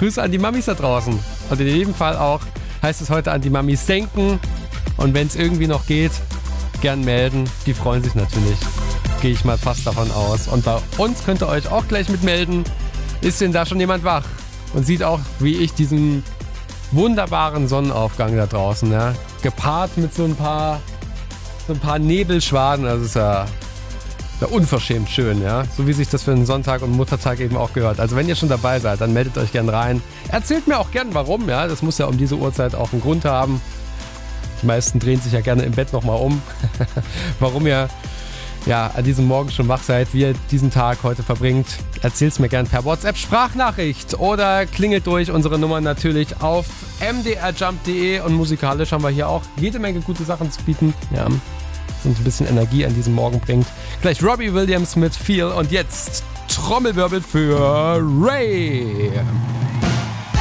Grüße an die Mamis da draußen. Und in jedem Fall auch heißt es heute an die Mamis denken. Und wenn es irgendwie noch geht, gern melden. Die freuen sich natürlich. Gehe ich mal fast davon aus. Und bei uns könnt ihr euch auch gleich mitmelden. Ist denn da schon jemand wach? Und sieht auch, wie ich diesen wunderbaren Sonnenaufgang da draußen, ja, gepaart mit so ein paar Nebelschwaden. Also ist ja unverschämt schön, ja. So wie sich das für einen Sonntag und Muttertag eben auch gehört. Also wenn ihr schon dabei seid, dann meldet euch gern rein. Erzählt mir auch gern warum, ja. Das muss ja um diese Uhrzeit auch einen Grund haben. Die meisten drehen sich ja gerne im Bett nochmal um. Warum ihr an diesem Morgen schon wach seid, wie ihr diesen Tag heute verbringt. Erzählt's mir gern per WhatsApp-Sprachnachricht oder klingelt durch unsere Nummer natürlich auf mdrjump.de und musikalisch haben wir hier auch jede Menge gute Sachen zu bieten. Ja, und ein bisschen Energie an diesem Morgen bringt. Gleich Robbie Williams mit Feel und jetzt Trommelwirbel für Ray.